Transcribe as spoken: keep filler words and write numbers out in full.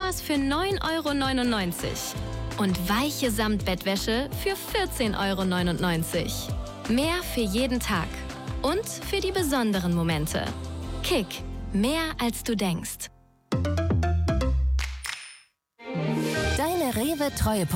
Pyjamas für neun Euro neunundneunzig und weiche Samtbettwäsche für vierzehn Euro neunundneunzig. Mehr für jeden Tag und für die besonderen Momente. Kick, mehr als du denkst. Deine Rewe Treuepunkte.